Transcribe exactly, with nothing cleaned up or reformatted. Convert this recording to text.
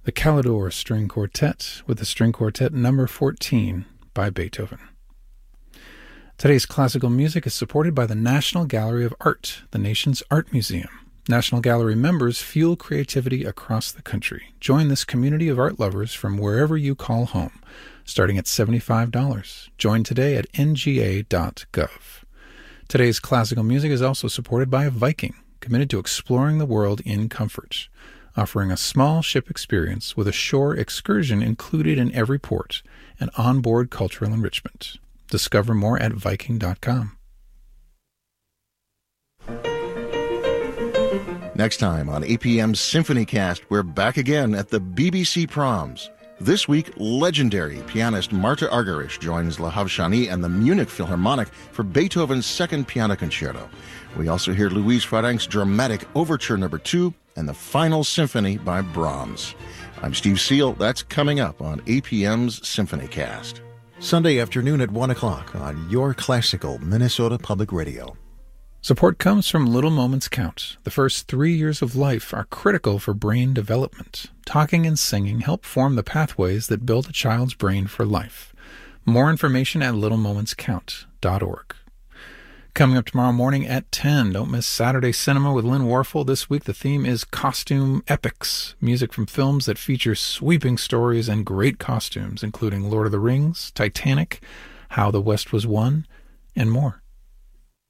the Calidore String Quartet with the String Quartet number fourteen by Beethoven. Today's classical music is supported by the National Gallery of Art, the nation's art museum. National Gallery members fuel creativity across the country. Join this community of art lovers from wherever you call home, starting at seventy-five dollars. Join today at N G A dot gov. Today's classical music is also supported by Viking, committed to exploring the world in comfort, offering a small ship experience with a shore excursion included in every port and onboard cultural enrichment. Discover more at Viking dot com. Next time on A P M's Symphony Cast, we're back again at the B B C Proms. This week, legendary pianist Marta Argerich joins La Havshani and the Munich Philharmonic for Beethoven's Second Piano Concerto. We also hear Louise Farrenc's dramatic Overture Number Two and the Final Symphony by Brahms. I'm Steve Seal. That's coming up on A P M's Symphony Cast. Sunday afternoon at one o'clock on Your Classical Minnesota Public Radio. Support comes from Little Moments Count. The first three years of life are critical for brain development. Talking and singing help form the pathways that build a child's brain for life. More information at little moments count dot org. Coming up tomorrow morning at ten, don't miss Saturday Cinema with Lynn Warfel. This week the theme is Costume Epics, music from films that feature sweeping stories and great costumes, including Lord of the Rings, Titanic, How the West Was Won, and more.